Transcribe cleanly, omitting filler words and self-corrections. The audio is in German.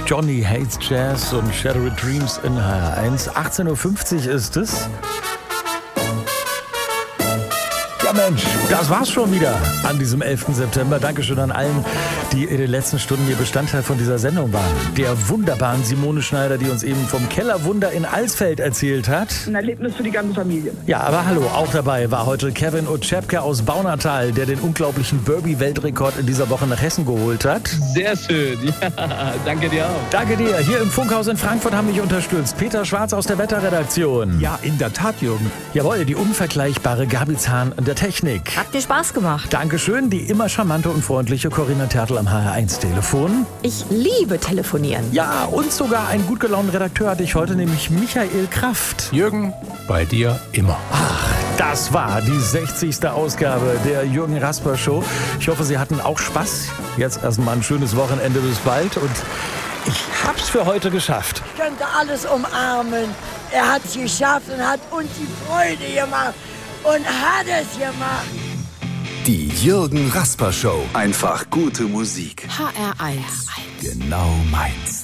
Johnny Hates Jazz und Shattered Dreams in HR1. 18.50 Uhr ist es. Ja Mensch, das war's schon wieder an diesem 11. September. Dankeschön an allen, die in den letzten Stunden hier Bestandteil von dieser Sendung waren. Der wunderbaren Simone Schneider, die uns eben vom Kellerwunder in Alsfeld erzählt hat. Ein Erlebnis für die ganze Familie. Ja, aber hallo, auch dabei war heute Kevin Oczepka aus Baunatal, der den unglaublichen Burpee-Weltrekord in dieser Woche nach Hessen geholt hat. Sehr schön, ja, danke dir auch. Danke dir. Hier im Funkhaus in Frankfurt haben mich unterstützt Peter Schwarz aus der Wetterredaktion. Ja, in der Tat, Jürgen. Jawohl, die unvergleichbare Gabi Zahn an der Technik. Hat mir Spaß gemacht. Dankeschön, die immer charmante und freundliche Corinna Tertel am HR1-Telefon. Ich liebe telefonieren. Ja, und sogar einen gut gelaunten Redakteur hatte ich heute, nämlich Michael Kraft. Jürgen, bei dir immer. Ach, das war die 60. Ausgabe der Jürgen Rasper Show. Ich hoffe, Sie hatten auch Spaß. Jetzt erstmal ein schönes Wochenende, bis bald. Und ich hab's für heute geschafft. Ich könnte alles umarmen. Er hat es geschafft und hat uns die Freude gemacht. Und hat es gemacht. Die Jürgen Rasper Show. Einfach gute Musik. HR1. Genau meins.